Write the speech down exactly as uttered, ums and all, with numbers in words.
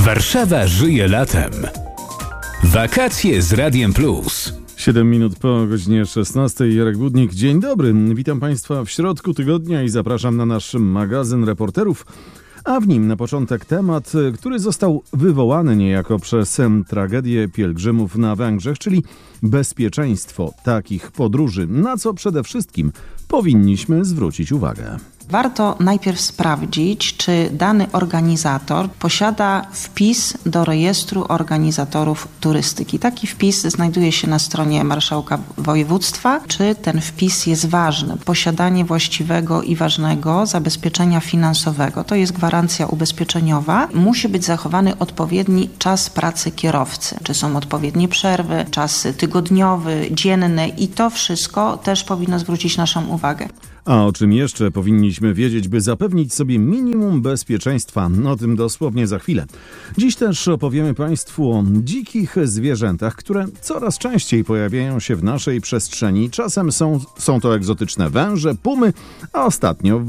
Warszawa żyje latem. Wakacje z Radiem Plus. siedem minut po godzinie szesnastej. Jarek Budnik. Dzień dobry. Witam Państwa w środku tygodnia i zapraszam na nasz magazyn reporterów. A w nim na początek temat, który został wywołany niejako przez tragedię pielgrzymów na Węgrzech, czyli bezpieczeństwo takich podróży, na co przede wszystkim powinniśmy zwrócić uwagę. Warto najpierw sprawdzić, czy dany organizator posiada wpis do rejestru organizatorów turystyki. Taki wpis znajduje się na stronie marszałka województwa. Czy ten wpis jest ważny? Posiadanie właściwego i ważnego zabezpieczenia finansowego, to jest gwarancja ubezpieczeniowa. Musi być zachowany odpowiedni czas pracy kierowcy. Czy są odpowiednie przerwy, czasy tygodniowy, dzienne i to wszystko też powinno zwrócić naszą uwagę. A o czym jeszcze powinniśmy wiedzieć, by zapewnić sobie minimum bezpieczeństwa? O tym dosłownie za chwilę. Dziś też opowiemy Państwu o dzikich zwierzętach, które coraz częściej pojawiają się w naszej przestrzeni. Czasem są, są to egzotyczne węże, pumy, a ostatnio